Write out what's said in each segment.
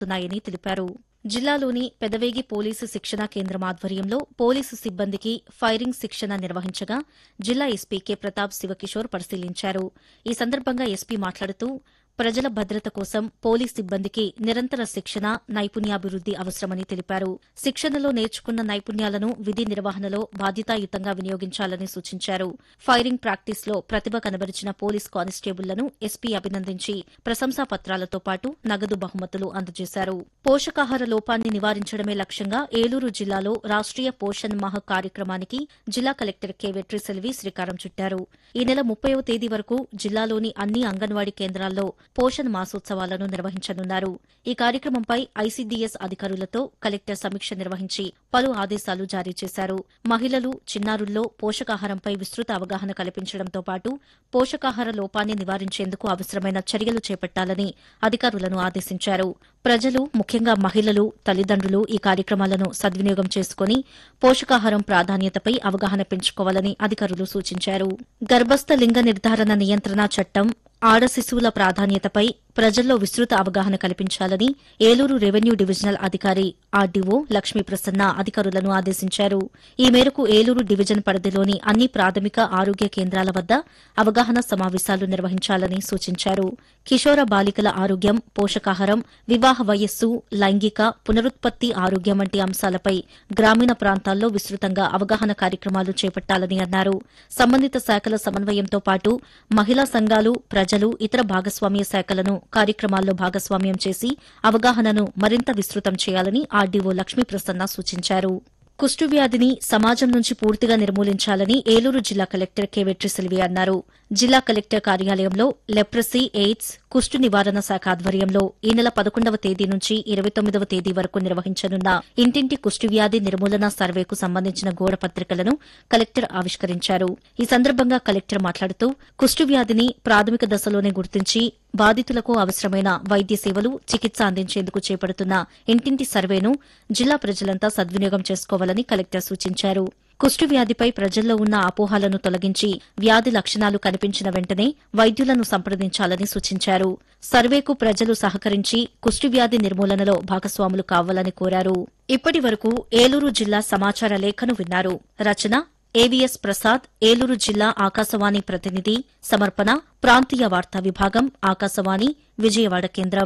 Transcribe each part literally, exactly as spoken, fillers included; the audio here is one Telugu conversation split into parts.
ఉన్నాయని తెలిపారు. జిల్లాలోని పెదవేగి పోలీసు శిక్షణా కేంద్రం ఆధ్వర్యంలో పోలీసు సిబ్బందికి ఫైరింగ్ శిక్షణ నిర్వహించగా జిల్లా ఎస్పీ కె ప్రతాప్ శివకిషోర్ పరిశీలించారు. ఈ సందర్భంగా ఎస్పీ మాట్లాడుతూ ప్రజల భద్రత కోసం పోలీస్ సిబ్బందికి నిరంతర శిక్షణ, నైపుణ్యాభివృద్ది అవసరమని తెలిపారు. శిక్షణలో నేర్చుకున్న నైపుణ్యాలను విధి నిర్వహణలో బాధ్యతాయుతంగా వినియోగించాలని సూచించారు. ఫైరింగ్ ప్రాక్టీస్లో ప్రతిభ కనబరిచిన పోలీస్ కానిస్టేబుళ్లను ఎస్పీ అభినందించి ప్రశంసా పత్రాలతో పాటు నగదు బహుమతులు అందజేశారు. పోషకాహార లోపాన్ని నివారించడమే లక్ష్యంగా ఏలూరు జిల్లాలో రాష్ట్రీయ పోషణ్ మాహ్ కార్యక్రమానికి జిల్లా కలెక్టర్ కె వెట్రిసెల్వి శ్రీకారం చుట్టారు. ఈ నెల ముప్పైవ తేదీ వరకు జిల్లాలోని అన్ని అంగన్వాడీ కేంద్రాల్లో పోషణ్ మాసోత్సవాలను నిర్వహించనున్నారు. ఈ కార్యక్రమంపై ఐసీడీఎస్ అధికారులతో కలెక్టర్ సమీక్ష నిర్వహించి పలు ఆదేశాలు జారీ చేశారు. మహిళలు, చిన్నారుల్లో పోషకాహారంపై విస్తృత అవగాహన కల్పించడంతో పాటు పోషకాహార లోపాన్ని నివారించేందుకు అవసరమైన చర్యలు చేపట్టాలని అధికారులను ఆదేశించారు. ప్రజలు, ముఖ్యంగా మహిళలు, తల్లిదండ్రులు ఈ కార్యక్రమాలను సద్వినియోగం చేసుకుని పోషకాహారం ప్రాధాన్యతపై అవగాహన పెంచుకోవాలని అధికారులు సూచించారు. గర్భస్థ లింగ నిర్ధారణ నియంత్రణ చట్టం, ఆడ శిశువుల ప్రాధాన్యతపై ప్రజల్లో విస్తృత అవగాహన కల్పించాలని ఏలూరు రెవెన్యూ డివిజనల్ అధికారి ఆర్డీఓ లక్ష్మీ ప్రసన్న అధికారులను ఆదేశించారు. ఈ మేరకు ఏలూరు డివిజన్ పరిధిలోని అన్ని ప్రాథమిక ఆరోగ్య కేంద్రాల వద్ద అవగాహన సమావేశాలు నిర్వహించాలని సూచించారు. కిషోర బాలికల ఆరోగ్యం, పోషకాహారం, వివాహ వయస్సు, లైంగిక, పునరుత్పత్తి ఆరోగ్యం వంటి అంశాలపై గ్రామీణ ప్రాంతాల్లో విస్తృతంగా అవగాహన కార్యక్రమాలు చేపట్టాలని అన్నారు. సంబంధిత శాఖల సమన్వయంతో పాటు మహిళా సంఘాలు, ప్రజలు, ఇతర భాగస్వామ్య శాఖలను కార్యక్రమాల్లో భాగస్వామ్యం చేసి అవగాహనను మరింత విస్తృతం చేయాలని ఆర్డీఓ లక్ష్మీ ప్రసన్న సూచించారు. కుష్టు వ్యాధిని సమాజం నుంచి పూర్తిగా నిర్మూలించాలని ఏలూరు జిల్లా కలెక్టర్ కె వెట్రిసెల్వి అన్నారు. జిల్లా కలెక్టర్ కార్యాలయంలో లెప్రసీ, ఎయిడ్స్, కుష్టు నివారణ శాఖ ఆధ్వర్యంలో ఈ నెల పదకొండవ తేదీ నుంచి ఇరవై తొమ్మిదవ తేదీ వరకు నిర్వహించనున్న ఇంటింటి కుష్టు వ్యాధి నిర్మూలన సర్వేకు సంబంధించిన గోడ పత్రికలను కలెక్టర్ ఆవిష్కరించారు. ఈ సందర్భంగా కలెక్టర్ మాట్లాడుతూ కుష్టు వ్యాధిని ప్రాథమిక దశలోనే గుర్తించి బాధితులకు అవసరమైన వైద్య సేవలు, చికిత్స అందించేందుకు చేపడుతున్న ఇంటింటి సర్వేను జిల్లా ప్రజలంతా సద్వినియోగం చేసుకోవాలని కలెక్టర్ సూచించారు. కుష్టు వ్యాధిపై ప్రజల్లో ఉన్న అపోహలను తొలగించి వ్యాధి లక్షణాలు కనిపించిన వెంటనే వైద్యులను సంప్రదించాలని సూచించారు. సర్వేకు ప్రజలు సహకరించి కుష్టు వ్యాధి నిర్మూలనలో భాగస్వాములు కావాలని కోరారు. ఇప్పటి వరకు ఏలూరు జిల్లా సమాచార లేఖను విన్నారు. రచన ఏవీఎస్ ప్రసాద్, ఏలూరు జిల్లా ఆకాశవాణి ప్రతినిధి. సమర్పణ ప్రాంతీయ వార్తా విభాగం, ఆకాశవాణి విజయవాడ కేంద్రం.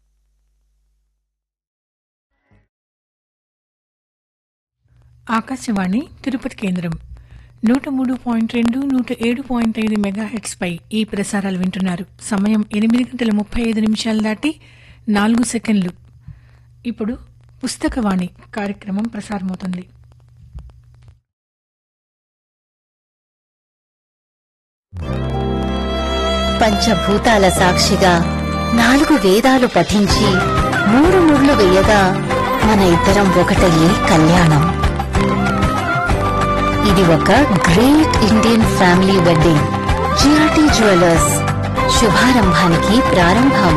ఆకాశవాణి తిరుపతి కేంద్రం నూట మూడు పాయింట్ రెండు నూట ఏడు పాయింట్ ఐదు మెగాహెట్స్ పై ఈ ప్రసారాలు వింటున్నారు. సమయం ఎనిమిది గంటల ముప్పై ఐదు నిమిషాలు దాటి నాలుగు సెకండ్లు. ఇప్పుడు పుస్తకవాణి కార్యక్రమం ప్రసారమవుతుంది. పంచభూతాల సాక్షిగా నాలుగు వేదాలు పఠించి మూడు ముళ్ళు వేయగా మన ఇద్దరం ఒకటయ్యే కళ్యాణం. ఇది ఒక great Indian family wedding. GRT jewellers, శుభారంభానికి ప్రారంభం.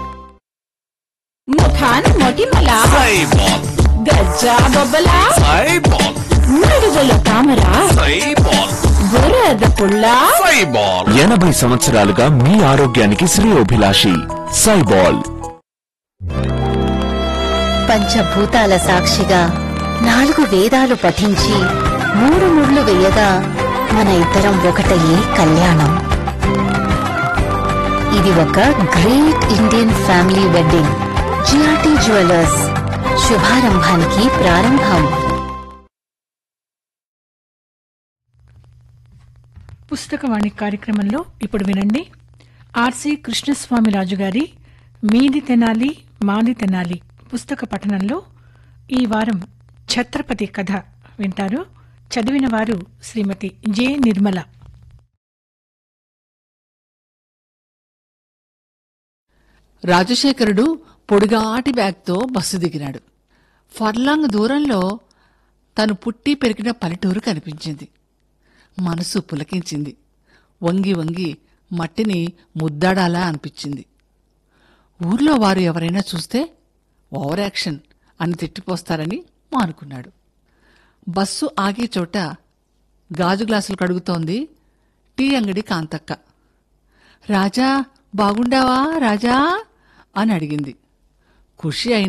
ముఖాన్ మొటిమల గజ్జా బొబ్బల నడుగుల తామర గొర్రెద పుల్ల. ఎనభై సంవత్సరాలుగా మీ ఆరోగ్యానికి శ్రేయోభిలాషి సైబాల్. పంచభూతాల సాక్షిగా నాలుగు వేదాలు పఠించి మూడు ముళ్ళు వేయగా మన ఇద్దరం ఒకటయ్యే కళ్యాణం. ఇది ఒక great Indian family wedding. GRT jewellers, శుభారంభానికి ప్రారంభం. పుస్తకవాణి కార్యక్రమంలో ఇప్పుడు వినండి. ఆర్సి కృష్ణస్వామిరాజు గారి మీది తెనాలి మాది తెనాలి పుస్తక పఠనంలో ఈ వారం ఛత్రపతి కథ వింటారు. చదివిన వారు శ్రీమతి జె నిర్మల. రాజశేఖరుడు పొడిగాటి బ్యాగ్తో బస్సు దిగినాడు. ఫర్లాంగ్ దూరంలో తను పుట్టి పెరిగిన పల్లెటూరు కనిపించింది. మనసు పులకించింది. వంగి వంగి మట్టిని ముద్దాడాలా అనిపించింది. ఊర్లో వారు ఎవరైనా చూస్తే ఓవర్ యాక్షన్ అని తిట్టిపోస్తారని మానుకున్నాడు. బస్సు ఆగే చోట గాజు గ్లాసులు కడుగుతోంది టీ అంగడి కాంతక్క. రాజా బాగుండావా రాజా అని అడిగింది. ఖుషి అయిన